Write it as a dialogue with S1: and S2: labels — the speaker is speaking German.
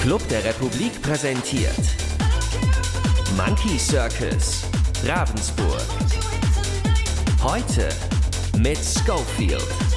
S1: Club der Republik präsentiert Monkey Circus Ravensburg. Heute mit Scofield.